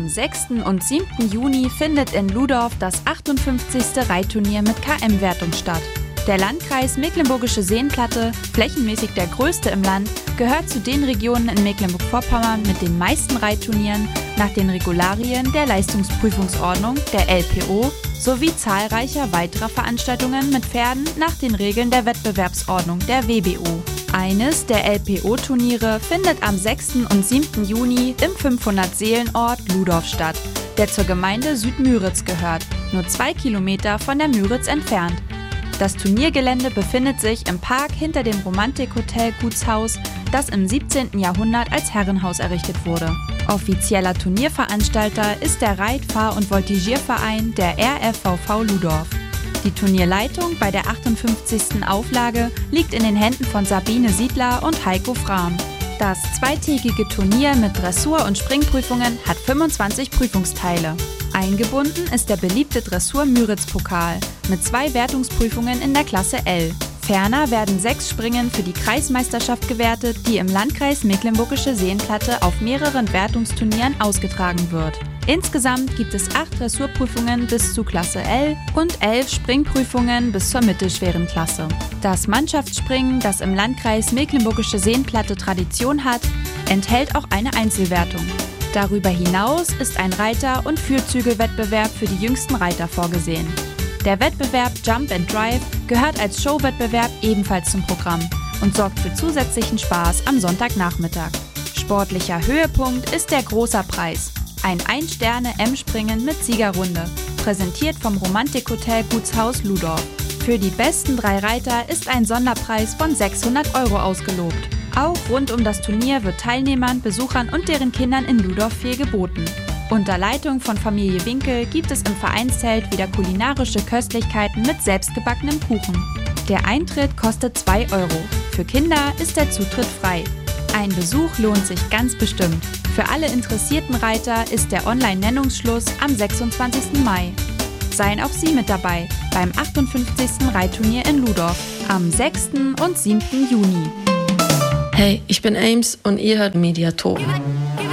Am 6. und 7. Juni findet in Ludorf das 58. Reitturnier mit KM-Wertung statt. Der Landkreis Mecklenburgische Seenplatte, flächenmäßig der größte im Land, gehört zu den Regionen in Mecklenburg-Vorpommern mit den meisten Reitturnieren nach den Regularien der Leistungsprüfungsordnung, der LPO, sowie zahlreicher weiterer Veranstaltungen mit Pferden nach den Regeln der Wettbewerbsordnung, der WBO. Eines der LPO-Turniere findet am 6. und 7. Juni im 500-Seelen-Ort Ludorf statt, der zur Gemeinde Südmüritz gehört, nur 2 Kilometer von der Müritz entfernt. Das Turniergelände befindet sich im Park hinter dem Romantik-Hotel Gutshaus, das im 17. Jahrhundert als Herrenhaus errichtet wurde. Offizieller Turnierveranstalter ist der Reit-, Fahr- und Voltigierverein der RFVV Ludorf. Die Turnierleitung bei der 58. Auflage liegt in den Händen von Sabine Siedler und Heiko Frahm. Das zweitägige Turnier mit Dressur- und Springprüfungen hat 25 Prüfungsteile. Eingebunden ist der beliebte Dressur-Müritz-Pokal mit 2 Wertungsprüfungen in der Klasse L. Ferner werden 6 Springen für die Kreismeisterschaft gewertet, die im Landkreis Mecklenburgische Seenplatte auf mehreren Wertungsturnieren ausgetragen wird. Insgesamt gibt es 8 Dressurprüfungen bis zu Klasse L und 11 Springprüfungen bis zur mittelschweren Klasse. Das Mannschaftsspringen, das im Landkreis Mecklenburgische Seenplatte Tradition hat, enthält auch eine Einzelwertung. Darüber hinaus ist ein Reiter- und Führzügelwettbewerb für die jüngsten Reiter vorgesehen. Der Wettbewerb Jump and Drive gehört als Showwettbewerb ebenfalls zum Programm und sorgt für zusätzlichen Spaß am Sonntagnachmittag. Sportlicher Höhepunkt ist der Großer Preis, ein 1-Sterne-M-Springen mit Siegerrunde, präsentiert vom Romantik-Hotel Gutshaus Ludorf. Für die besten 3 Reiter ist ein Sonderpreis von 600 € ausgelobt. Auch rund um das Turnier wird Teilnehmern, Besuchern und deren Kindern in Ludorf viel geboten. Unter Leitung von Familie Winkel gibt es im Vereinszelt wieder kulinarische Köstlichkeiten mit selbstgebackenem Kuchen. Der Eintritt kostet 2 €. Für Kinder ist der Zutritt frei. Ein Besuch lohnt sich ganz bestimmt. Für alle interessierten Reiter ist der Online-Nennungsschluss am 26. Mai. Seien auch Sie mit dabei beim 58. Reitturnier in Ludorf am 6. und 7. Juni. Hey, ich bin Ames und ihr hört Mediator.